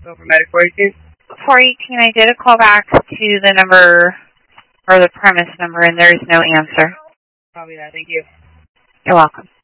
Go for Medic 418. 418, I did a call back to the number, or the premise number, and there is no answer. Copy that, thank you. You're welcome.